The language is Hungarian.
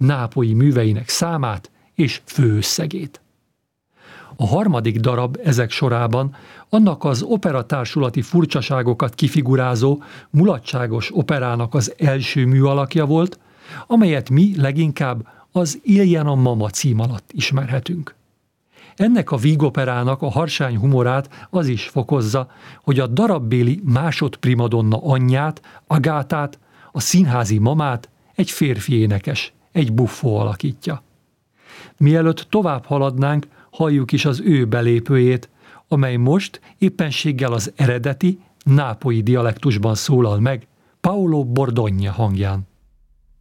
nápolyi műveinek számát és főösszegét. A harmadik darab ezek sorában annak az operatársulati furcsaságokat kifigurázó mulatságos operának az első műalakja volt, amelyet mi leginkább az Iljana Mama cím alatt ismerhetünk. Ennek a vígoperának a harsány humorát az is fokozza, hogy a darabbéli másodprimadonna anyját, Agátát, a színházi mamát egy férfi énekes, egy buffó alakítja. Mielőtt tovább haladnánk, halljuk is az ő belépőjét, amely most éppenséggel az eredeti, nápolyi dialektusban szólal meg Paolo Bordogna hangján.